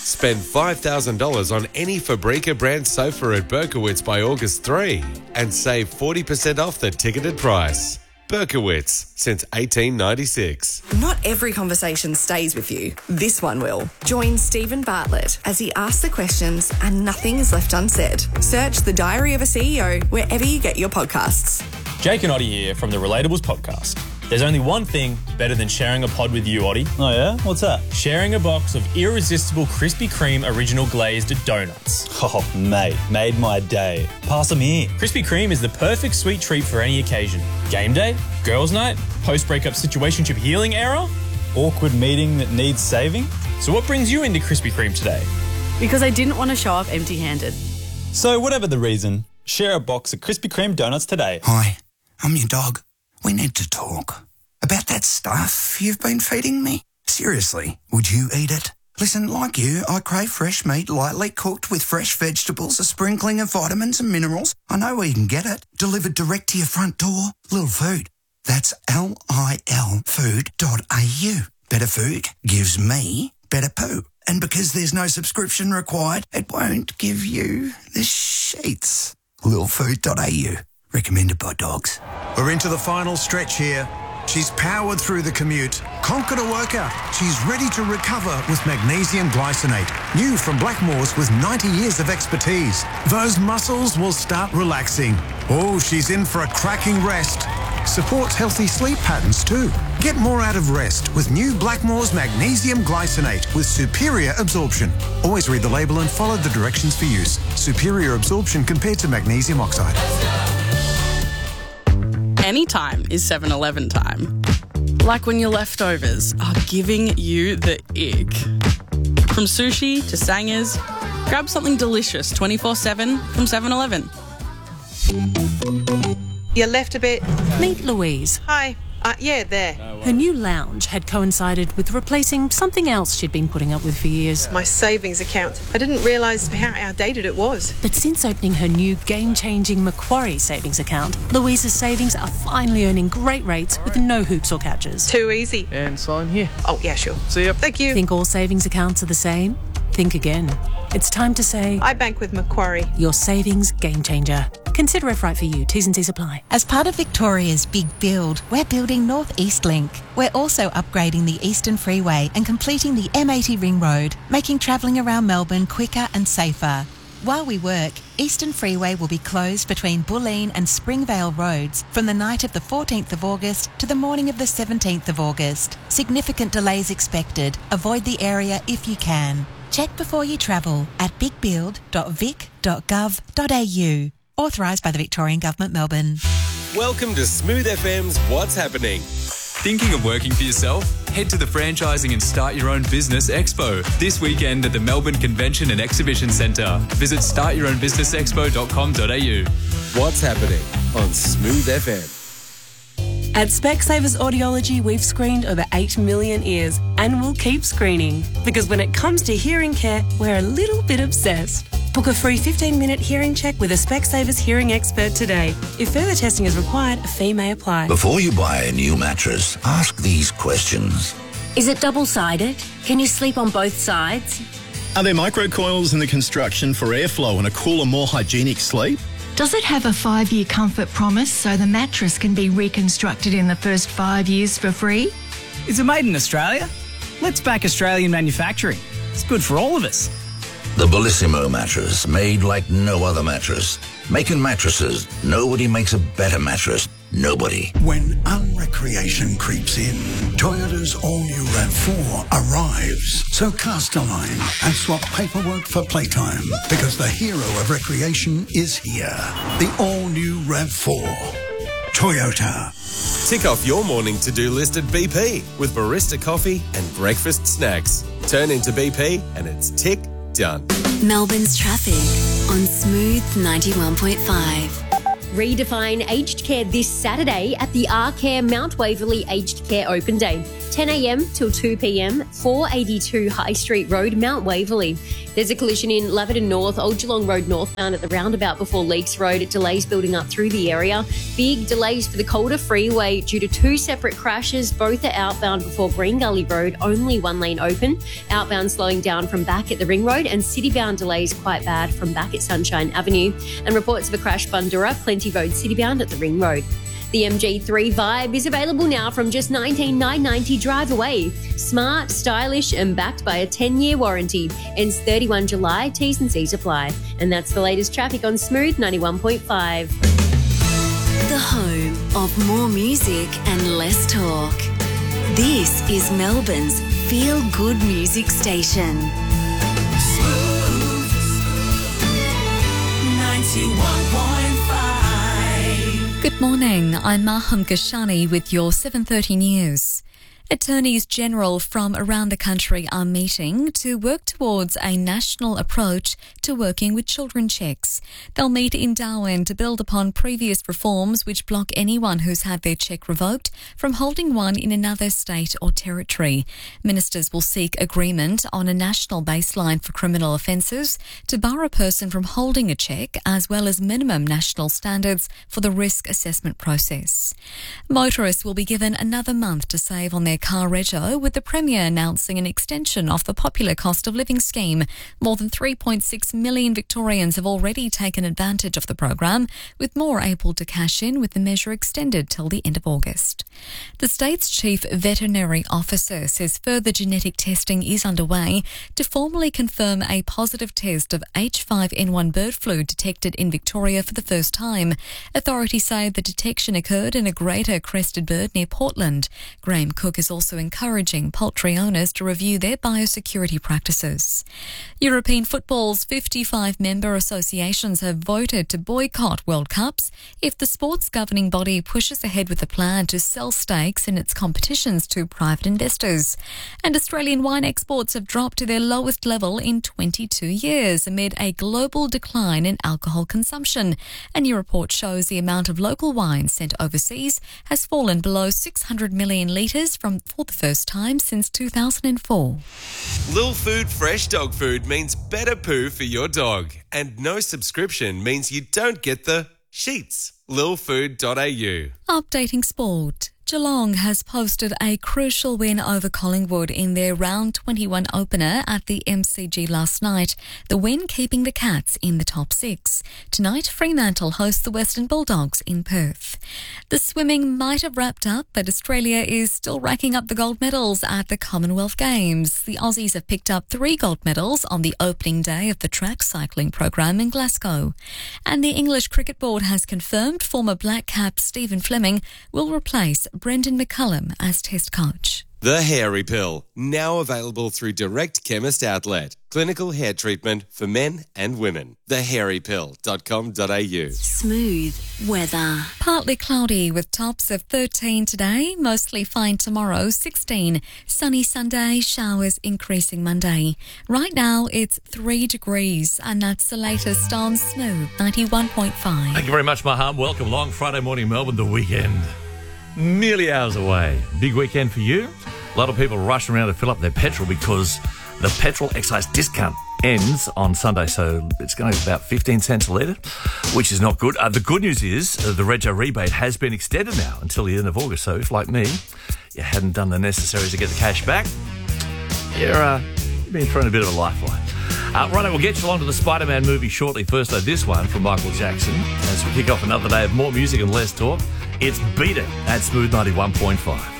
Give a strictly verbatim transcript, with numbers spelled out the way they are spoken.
Spend five thousand dollars on any Fabrica brand sofa at Berkowitz by August third and save forty percent off the ticketed price. Berkowitz, since eighteen ninety-six. Not every conversation stays with you. This one will. Join Stephen Bartlett as he asks the questions and nothing is left unsaid. Search The Diary of a C E O wherever you get your podcasts. Jake and Oddie here from the Relatables podcast. There's only one thing better than sharing a pod with you, Oddie. Oh yeah? What's that? Sharing a box of irresistible Krispy Kreme original glazed donuts. Oh, mate, made my day. Pass them here. Krispy Kreme is the perfect sweet treat for any occasion. Game day, girls' night, post-breakup situationship healing era. Awkward meeting that needs saving. So what brings you into Krispy Kreme today? Because I didn't want to show up empty-handed. So whatever the reason, share a box of Krispy Kreme donuts today. Hi, I'm your dog. We need to talk about that stuff you've been feeding me. Seriously, would you eat it? Listen, like you, I crave fresh meat lightly cooked with fresh vegetables, a sprinkling of vitamins and minerals. I know where you can get it. Delivered direct to your front door. Lil Food. That's L I L food dot A U. Better food gives me better poo. And because there's no subscription required, it won't give you the sheets. Lil food dot A U. Recommended by dogs. We're into the final stretch here. She's powered through the commute, conquered a workout. She's ready to recover with magnesium glycinate. New from Blackmores with ninety years of expertise. Those muscles will start relaxing. Oh, she's in for a cracking rest. Supports healthy sleep patterns too. Get more out of rest with new Blackmores magnesium glycinate with superior absorption. Always read the label and follow the directions for use. Superior absorption compared to magnesium oxide. Anytime is seven eleven time. Like when your leftovers are giving you the ick. From sushi to sangers, grab something delicious twenty-four seven from seven eleven. You left a bit. Meet Louise. Hi. Uh, yeah, there. Her new lounge had coincided with replacing something else she'd been putting up with for years. My savings account. I didn't realise how outdated it was. But since opening her new game-changing Macquarie savings account, Louise's savings are finally earning great rates with no hoops or catches. Too easy. And sign here. Oh, yeah, sure. See ya. Thank you. Think all savings accounts are the same? Think again. It's time to say... I bank with Macquarie. Your savings game changer. Consider if right for you. T's and C's apply. As part of Victoria's Big Build, we're building North East Link. We're also upgrading the Eastern Freeway and completing the M eighty Ring Road, making travelling around Melbourne quicker and safer. While we work, Eastern Freeway will be closed between Bulleen and Springvale roads from the night of the fourteenth of August to the morning of the seventeenth of August. Significant delays expected. Avoid the area if you can. Check before you travel at big build dot vic dot gov dot a u. Authorised by the Victorian Government, Melbourne. Welcome to Smooth F M's What's Happening. Thinking of working for yourself? Head to the Franchising and Start Your Own Business Expo this weekend at the Melbourne Convention and Exhibition Centre. Visit start your own business expo dot com dot a u. What's Happening on Smooth F M. At Specsavers Audiology, we've screened over eight million ears and we'll keep screening because when it comes to hearing care, we're a little bit obsessed. Book a free fifteen minute hearing check with a Specsavers hearing expert today. If further testing is required, a fee may apply. Before you buy a new mattress, ask these questions. Is it double-sided? Can you sleep on both sides? Are there microcoils in the construction for airflow and a cooler, more hygienic sleep? Does it have a five-year comfort promise so the mattress can be reconstructed in the first five years for free? Is it made in Australia? Let's back Australian manufacturing. It's good for all of us. The Bellissimo mattress, made like no other mattress. Making mattresses, nobody makes a better mattress. Nobody. When unrecreation creeps in, Toyota's all-new RAV four arrives. So cast a line and swap paperwork for playtime, because the hero of recreation is here. The all-new RAV four. Toyota. Tick off your morning to-do list at B P with barista coffee and breakfast snacks. Turn into B P and it's tick done. Melbourne's traffic on Smooth ninety-one point five. Redefine aged care this Saturday at the R-Care Mount Waverley Aged Care Open Day. ten a m till two p m, four eighty-two High Street Road, Mount Waverley. There's a collision in Laverton North, Old Geelong Road northbound at the roundabout before Leakes Road. Delays building up through the area. Big delays for the Calder Freeway due to two separate crashes. Both are outbound before Green Gully Road, only one lane open. Outbound slowing down from back at the Ring Road, and citybound delays quite bad from back at Sunshine Avenue. And reports of a crash Bundoora, Plenty Road citybound at the Ring Road. The M G three Vibe is available now from just nineteen thousand nine hundred ninety drive away. Smart, stylish and backed by a ten-year warranty. Ends thirty-first of July. T's and C's apply. And that's the latest traffic on Smooth ninety-one point five. The home of more music and less talk. This is Melbourne's feel-good music station. Smooth ninety-one point five. Good morning, I'm Maham Gashani with your seven thirty news. Attorneys General from around the country are meeting to work towards a national approach to working with children checks. They'll meet in Darwin to build upon previous reforms which block anyone who's had their check revoked from holding one in another state or territory. Ministers will seek agreement on a national baseline for criminal offences to bar a person from holding a check, as well as minimum national standards for the risk assessment process. Motorists will be given another month to save on their car rego, with the Premier announcing an extension of the popular cost of living scheme. More than three point six million Victorians have already taken advantage of the program, with more able to cash in with the measure extended till the end of August. The state's chief veterinary officer says further genetic testing is underway to formally confirm a positive test of H five N one bird flu detected in Victoria for the first time. Authorities say the detection occurred in a greater crested bird near Portland. Graham Cook is also encouraging poultry owners to review their biosecurity practices. European football's fifty-five member associations have voted to boycott World Cups if the sports governing body pushes ahead with a plan to sell stakes in its competitions to private investors. And Australian wine exports have dropped to their lowest level in twenty-two years amid a global decline in alcohol consumption. A new report shows the amount of local wine sent overseas has fallen below six hundred million litres from for the first time since two thousand four. Lil Food Fresh Dog Food means better poo for your dog. And no subscription means you don't get the sheets. lil food dot a u. Updating sport. Geelong has posted a crucial win over Collingwood in their round twenty-one opener at the M C G last night, the win keeping the Cats in the top six. Tonight, Fremantle hosts the Western Bulldogs in Perth. The swimming might have wrapped up, but Australia is still racking up the gold medals at the Commonwealth Games. The Aussies have picked up three gold medals on the opening day of the track cycling program in Glasgow. And the English Cricket Board has confirmed former Black Cap Stephen Fleming will replace Brendan McCullum as Test coach. The Hairy Pill, now available through Direct Chemist Outlet. Clinical hair treatment for men and women. the hairy pill dot com dot a u. Smooth weather. Partly cloudy with tops of thirteen today, mostly fine tomorrow, sixteen. Sunny Sunday, showers increasing Monday. Right now it's three degrees, and that's the latest on Smooth ninety-one point five. Thank you very much, Maham. Welcome along. Friday morning, Melbourne, the weekend. Merely hours away. Big weekend for you. A lot of people rushing around to fill up their petrol because the petrol excise discount ends on Sunday, so it's going to be about fifteen cents a litre, which is not good. Uh, the good news is uh, the Rego rebate has been extended now until the end of August, so if, like me, you hadn't done the necessary to get the cash back, you're uh, being thrown a bit of a lifeline. Uh, right, we'll get you along to the Spider-Man movie shortly. First, though, this one from Michael Jackson. As we kick off another day of more music and less talk, it's Beat It at Smooth ninety-one point five.